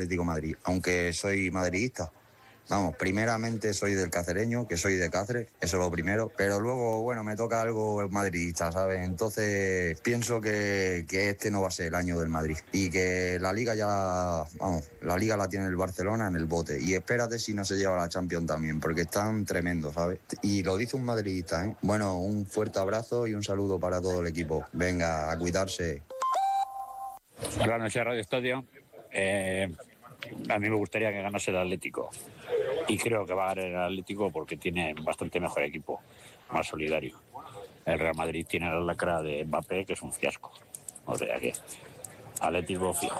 Atlético de Madrid, aunque soy madridista. Vamos, primeramente soy del Cacereño, que soy de Cáceres, eso es lo primero, pero luego, bueno, me toca algo madridista, ¿sabes? Entonces pienso que este no va a ser el año del Madrid y que la Liga ya, vamos, la Liga la tiene el Barcelona en el bote y espérate si no se lleva la Champions también, porque están tremendos, ¿sabes? Y lo dice un madridista, ¿eh? Bueno, un fuerte abrazo y un saludo para todo el equipo. Venga, a cuidarse. Buenas noches, Radio Estadio. A mí me gustaría que ganase el Atlético y creo que va a ganar el Atlético porque tiene bastante mejor equipo, más solidario. El Real Madrid tiene la lacra de Mbappé, que es un fiasco, o sea que Atlético fijo.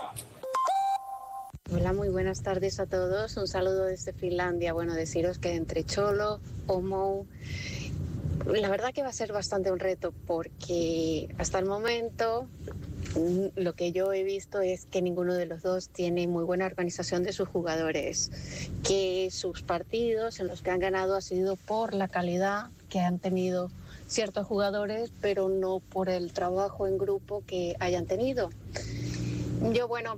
Hola, muy buenas tardes a todos. Un saludo desde Finlandia. Bueno, deciros que entre Cholo, Omou, la verdad que va a ser bastante un reto porque hasta el momento lo que yo he visto es que ninguno de los dos tiene muy buena organización de sus jugadores, que sus partidos en los que han ganado ha sido por la calidad que han tenido ciertos jugadores, pero no por el trabajo en grupo que hayan tenido. Yo, bueno,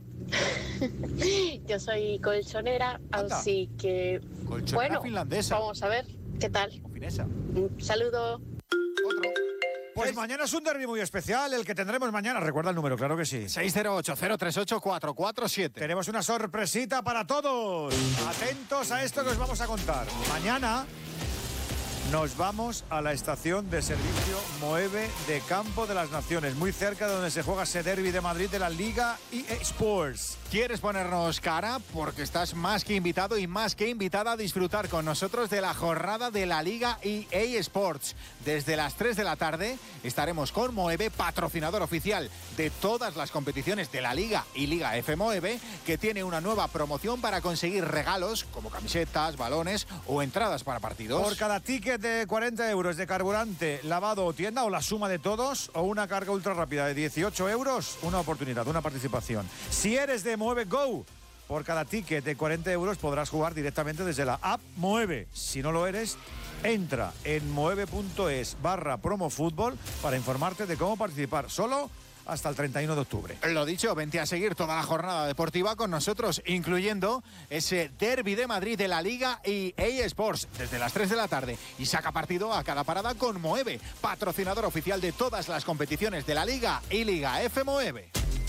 yo soy colchonera, así que, colchonera bueno, finlandesa. Vamos a ver qué tal. O finesa. Un saludo. Otro. Pues mañana es un derbi muy especial, el que tendremos mañana. Recuerda el número, claro que sí. 608-038-447. Tenemos una sorpresita para todos. Atentos a esto que os vamos a contar. Mañana nos vamos a la estación de servicio Moeve de Campo de las Naciones, muy cerca de donde se juega ese derbi de Madrid de la Liga EA Sports. ¿Quieres ponernos cara? Porque estás más que invitado y más que invitada a disfrutar con nosotros de la jornada de la Liga EA Sports. Desde las 3 de la tarde estaremos con Moeve, patrocinador oficial de todas las competiciones de la Liga y Liga F Moeve, que tiene una nueva promoción para conseguir regalos como camisetas, balones o entradas para partidos. Por cada ticket de 40 euros de carburante, lavado o tienda, o la suma de todos, o una carga ultra rápida de 18 euros, una oportunidad, una participación. Si eres de Moeve Go, por cada ticket de 40 euros podrás jugar directamente desde la app Moeve. Si no lo eres, entra en moeve.es/promofútbol para informarte de cómo participar. Solo hasta el 31 de octubre. Lo dicho, vente a seguir toda la jornada deportiva con nosotros, incluyendo ese derbi de Madrid de la Liga y EA Sports desde las 3 de la tarde. Y saca partido a cada parada con Moeve, patrocinador oficial de todas las competiciones de la Liga y Liga F Moeve.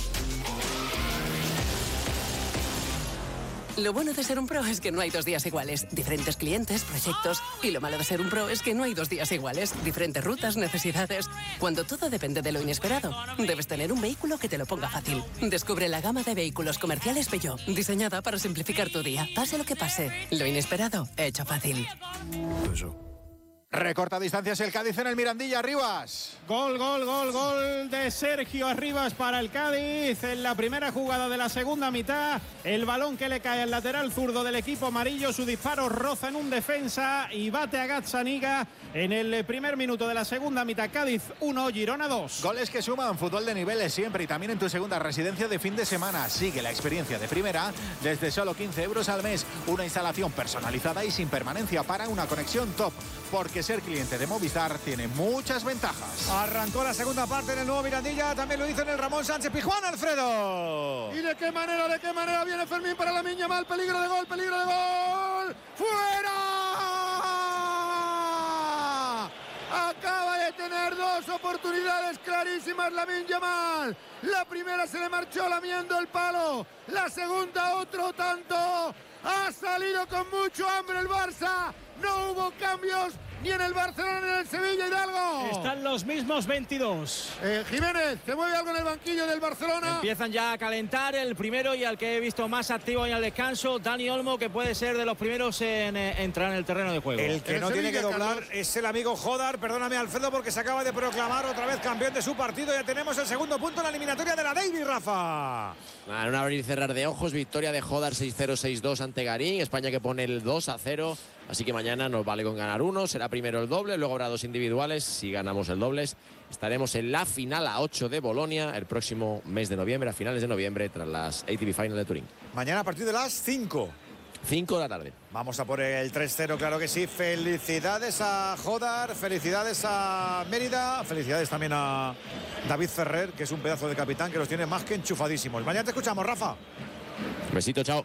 Lo bueno de ser un pro es que no hay 2 días iguales. Diferentes clientes, proyectos. Y lo malo de ser un pro es que no hay 2 días iguales. Diferentes rutas, necesidades. Cuando todo depende de lo inesperado, debes tener un vehículo que te lo ponga fácil. Descubre la gama de vehículos comerciales Peugeot, diseñada para simplificar tu día. Pase lo que pase, lo inesperado, hecho fácil. Recorta distancias el Cádiz en el Mirandilla. Arribas. Gol de Sergio Arribas para el Cádiz en la primera jugada de la segunda mitad. El balón que le cae al lateral zurdo del equipo amarillo, su disparo roza en un defensa y bate a Gazzaniga en el primer minuto de la segunda mitad. Cádiz 1, Girona 2. Goles que suman, fútbol de niveles siempre y también en tu segunda residencia de fin de semana. Sigue la experiencia de primera desde solo 15 euros al mes. Una instalación personalizada y sin permanencia para una conexión top. Porque ser cliente de Movistar tiene muchas ventajas. Arrancó la segunda parte en el nuevo Mirandilla, también lo hizo en el Ramón Sánchez Pizjuán, Alfredo. ¿Y de qué manera viene Fermín para Lamine Yamal? Peligro de gol. ¡Fuera! Acaba de tener 2 oportunidades clarísimas Lamine Yamal. La primera se le marchó lamiendo el palo, la segunda otro tanto. Ha salido con mucho hambre el Barça. No hubo cambios ni en el Barcelona ni en el Sevilla, Hidalgo. Están los mismos 22. Jiménez, ¿se mueve algo en el banquillo del Barcelona? Empiezan ya a calentar el primero y al que he visto más activo en el descanso, Dani Olmo, que puede ser de los primeros en entrar en el terreno de juego. El que no Sevilla, tiene que doblar Carlos. es el amigo Jodar. Perdóname, Alfredo, porque se acaba de proclamar otra vez campeón de su partido. Ya tenemos el segundo punto en la eliminatoria de la Davy, Rafa. En un abrir y cerrar de ojos, victoria de Jodar 6-0-6-2 ante Garín. España que pone el 2-0. Así que mañana nos vale con ganar uno. Será primero el doble, luego habrá 2 individuales. Si ganamos el dobles, estaremos en la final a 8 de Bolonia el próximo mes de noviembre, a finales de noviembre, tras las ATP Final de Turín. Mañana a partir de las 5. 5 de la tarde. Vamos a por el 3-0, claro que sí. Felicidades a Jodar, felicidades a Mérida, felicidades también a David Ferrer, que es un pedazo de capitán que los tiene más que enchufadísimos. Mañana te escuchamos, Rafa. Besito, chao.